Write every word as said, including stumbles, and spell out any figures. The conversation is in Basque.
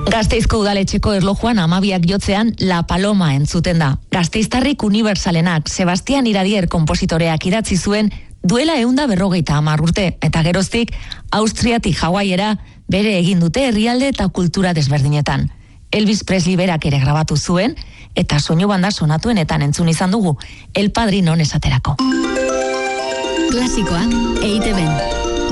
Gasteizko udaletxeko erlojuan amabiak jotzean La Paloma entzuten da. Gasteiztarrik universalenak Sebastian Iradier konpositoreak idatzi zuen duela eunda berrogeita hamar urte, eta geroztik Austriatik Hawaiera bere egin dute herrialde eta kultura desberdinetan. Elvis Presley berak ere grabatu zuen, eta soinu banda sonatuenetan entzun izan dugu, El Padrinon esaterako. Klasikoak E I Te Ben.